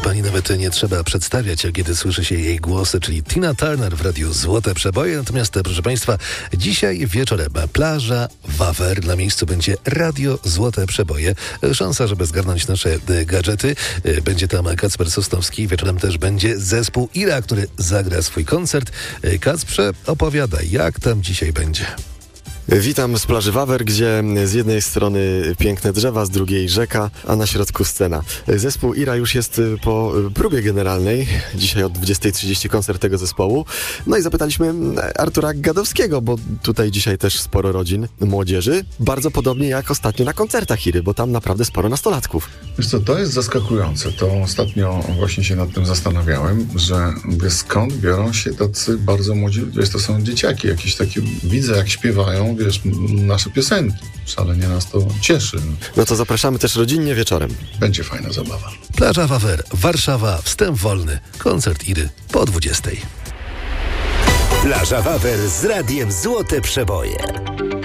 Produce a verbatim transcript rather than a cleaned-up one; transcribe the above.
pani nawet nie trzeba przedstawiać, kiedy słyszy się jej głosy, czyli Tina Turner w radiu Złote Przeboje. Natomiast, proszę państwa, dzisiaj wieczorem plaża Wawer. Na miejscu będzie radio Złote Przeboje. Szansa, żeby zgarnąć nasze gadżety. Będzie tam Kacper Sosnowski. Wieczorem też będzie zespół Ira, który zagra swój koncert. Kacprze, opowiadaj, jak tam dzisiaj będzie? Witam z plaży Wawer, gdzie z jednej strony piękne drzewa, z drugiej rzeka, a na środku scena. Zespół Ira już jest po próbie generalnej. Dzisiaj od dwudziestej trzydzieści koncert tego zespołu. No i zapytaliśmy Artura Gadowskiego, bo tutaj dzisiaj też sporo rodzin, młodzieży. Bardzo podobnie jak ostatnio na koncertach Iry, bo tam naprawdę sporo nastolatków. Wiesz co, to jest zaskakujące. To ostatnio właśnie się nad tym zastanawiałem, że wiesz, skąd biorą się tacy bardzo młodzi ludzie. Wiesz, to są dzieciaki jakieś takie, widzę jak śpiewają, wiesz, nasze piosenki. Szalenie nas to cieszy. No to zapraszamy też rodzinnie wieczorem. Będzie fajna zabawa. Plaża Wawer, Warszawa, wstęp wolny. Koncert Iry po dwudziestej. Plaża Wawer z radiem Złote Przeboje.